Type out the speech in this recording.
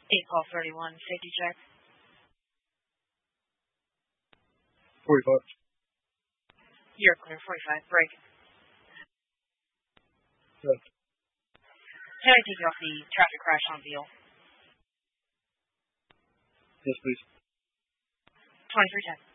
8-12-31, safety check. 45. You're clear, 45, break. Yes. Can I take you off the traffic crash on Beale? Yes, please. 2310.